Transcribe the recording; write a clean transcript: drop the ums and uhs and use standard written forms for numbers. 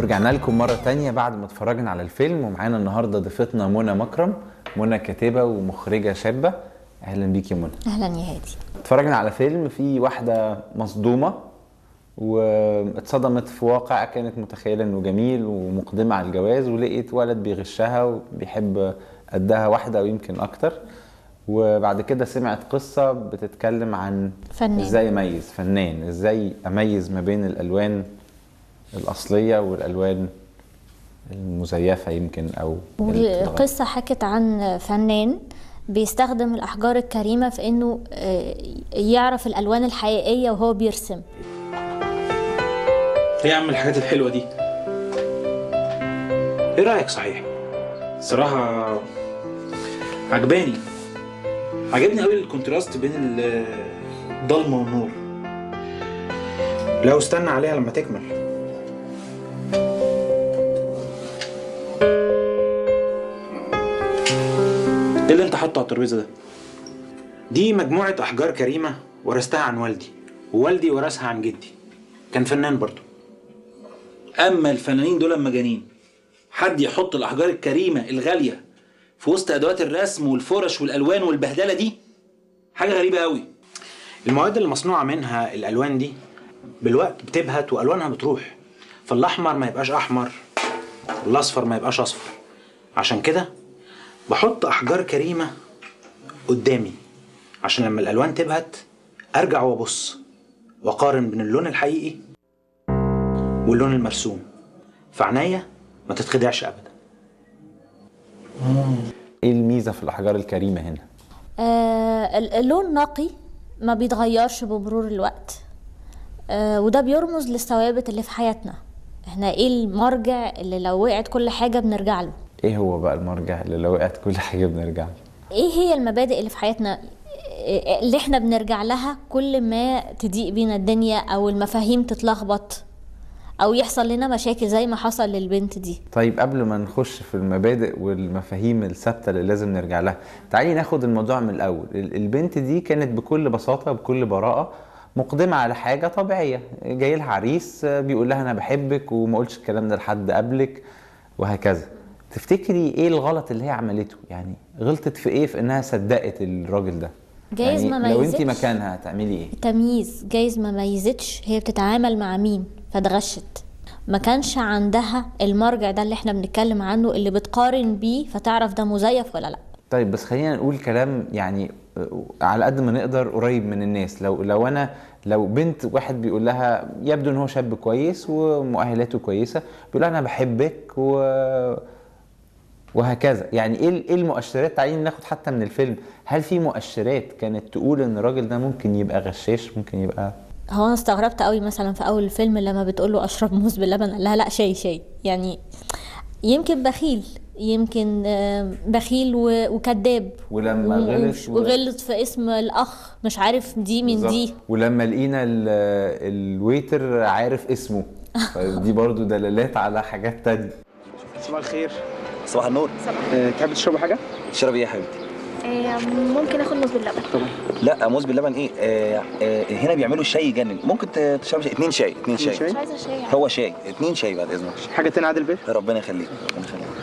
ورجعنا لكم مرة تانية بعد ما اتفرجنا على الفيلم، ومعانا النهاردة ضيفتنا منى مكرم. منى كاتبة ومخرجة شابة. أهلا بيك يا منى. أهلا يا هادي. اتفرجنا على فيلم فيه واحدة مصدومة واتصدمت في واقع كانت متخيلة انه جميل ومقدمة على الجواز، ولقيت ولد بيغشها وبيحب قدها واحدة او يمكن اكتر. وبعد كده سمعت قصة بتتكلم عن ازاي اميز فنان، ازاي اميز ما بين الالوان الاصلية والالوان المزيفة يمكن او القصة حكت عن فنان بيستخدم الاحجار الكريمة في انه يعرف الالوان الحقيقية وهو بيرسم. ايه يا عم الحاجات الحلوة دي؟ ايه رأيك صحيح؟ صراحة عجباني قوي الكونتراست بين الضلمة والنور. لو استنى عليها لما تكمل. ايه اللي انت حاطه على الترابيزة ده؟ دي مجموعة احجار كريمة ورثتها عن والدي، ووالدي ورثها عن جدي، كان فنان برضو. اما الفنانين دول مجانين. حد يحط الاحجار الكريمه الغاليه في وسط ادوات الرسم والفرش والالوان والبهدله دي؟ حاجه غريبه قوي. المواد اللي مصنوعه منها الالوان دي بالوقت بتبهت والوانها بتروح، فالاحمر ما يبقاش احمر، الاصفر ما يبقاش اصفر. عشان كده بحط احجار كريمه قدامي عشان لما الالوان تبهت ارجع وابص واقارن بين اللون الحقيقي واللون المرسوم، فعناية ما تتخدعش ابدا. ايه الميزة في الاحجار الكريمة هنا؟ اللون نقي ما بيتغيرش بمرور الوقت، وده بيرمز للثوابت اللي في حياتنا. احنا ايه المرجع اللي لو وقعت كل حاجة بنرجع له؟ ايه هو بقى المرجع اللي لو وقعت كل حاجة بنرجع له؟ ايه هي المبادئ اللي في حياتنا اللي احنا بنرجع لها كل ما تضيق بينا الدنيا او المفاهيم تتلخبط او يحصل لنا مشاكل زي ما حصل للبنت دي؟ طيب قبل ما نخش في المبادئ والمفاهيم الثابته اللي لازم نرجع لها، تعالي ناخد الموضوع من الاول. البنت دي كانت بكل بساطه بكل براءه مقدمه على حاجه طبيعيه، جاي لها عريس بيقول لها انا بحبك وما قلتش الكلام ده لحد قبلك وهكذا. تفتكري ايه الغلط اللي هي عملته؟ يعني غلطت في ايه في انها صدقت الراجل ده؟ جايز يعني ما لو ميزتش. انت مكانها هتعملي ايه؟ تمييز. جايز ما ميزتش هي بتتعامل مع مين فتغشت. ما كانش عندها المرجع ده اللي احنا بنتكلم عنه اللي بتقارن بيه فتعرف ده مزيف ولا لا. طيب بس خلينا نقول كلام يعني على قد ما نقدر قريب من الناس. لو بنت واحد بيقول لها يبدو ان هو شاب كويس ومؤهلاته كويسه، بيقول لها انا بحبك وهكذا، يعني ايه المؤشرات؟ تعالي ناخد حتى من الفيلم، هل في مؤشرات كانت تقول ان الراجل ده ممكن يبقى غشاش، ممكن يبقى؟ هو انا استغربت قوي مثلا في اول الفيلم لما بتقول له اشرب موز باللبن، قال لها لا شاي. يعني يمكن بخيل، يمكن بخيل وكذاب، ولما وغلط في اسم الاخ، مش عارف دي من دي. ولما لقينا الويتر عارف اسمه، فدي برضو دلالات على حاجات تانية. صباح الخير. صباح النور. تحب تشربي حاجه؟ تشربي ايه يا حبيبتي؟ ممكن اخد موز باللبن طبعا. لا موز باللبن ايه؟ هنا بيعملوا شاي يجنن. ممكن تشربي اتنين شاي. مش عايزه شاي. هو شاي 2 شاي بعد اذنك. حاجه تانية عادل بيه؟ ربنا يخليك.